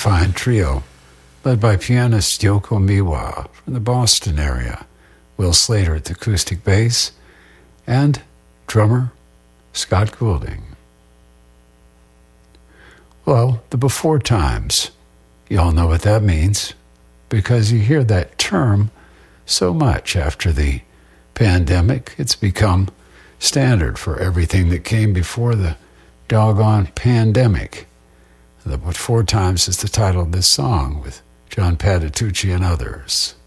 fine trio led by pianist Yoko Miwa from the Boston area, Will Slater at the acoustic bass, and drummer Scott Goulding. Well, the before times, you all know what that means, because you hear that term so much after the pandemic. It's become standard for everything that came before the doggone pandemic. The Before Times is the title of this song with John Patitucci and others.